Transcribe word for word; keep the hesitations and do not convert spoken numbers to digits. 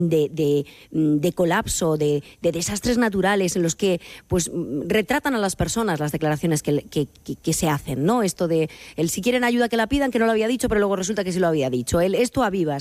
De, de, de colapso, de, de desastres naturales en los que pues retratan a las personas las declaraciones que, que, que, que se hacen, ¿no? Esto de el si quieren ayuda que la pidan, que no lo había dicho, pero luego resulta que sí lo había dicho. El esto a vivas.